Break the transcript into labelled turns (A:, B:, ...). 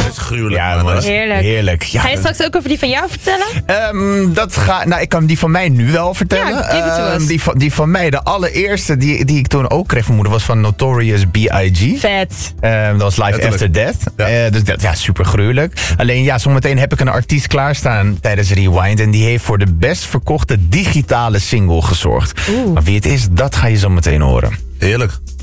A: Dat is gruwelijk.
B: Ja,
A: man.
B: heerlijk. Ja,
C: Ga je straks ook over die van jou vertellen?
B: Ik kan die van mij nu wel vertellen.
C: Ja, geef het to us.
B: Die van mij, de allereerste die ik toen ook kreeg van moeder, was van Notorious B.I.G.
C: Vet.
B: Dat was Life After Death.
A: Ja.
B: Dus dat, super gruwelijk. Alleen zometeen heb ik een artiest klaarstaan tijdens Rewind. En die heeft voor de best verkochte digitale single gezorgd. Maar wie het is, dat ga je zo meteen horen.
A: Heerlijk.